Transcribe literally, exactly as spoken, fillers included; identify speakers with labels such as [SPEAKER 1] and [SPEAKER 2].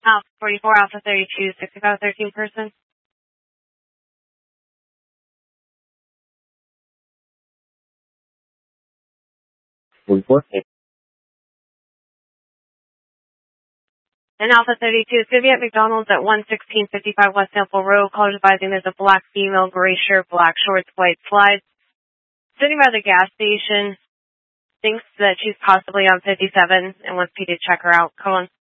[SPEAKER 1] Alpha forty-four, Alpha thirty-two, sixty-five thirteen person.
[SPEAKER 2] forty-four.
[SPEAKER 1] And Alpha thirty-two is going to be at McDonald's at one sixteen fifty-five West Temple Road. Call advising there's a black female, gray shirt, black shorts, white slides, sitting by the gas station. Thinks that she's possibly on fifty-seven and wants P to check her out. Come on.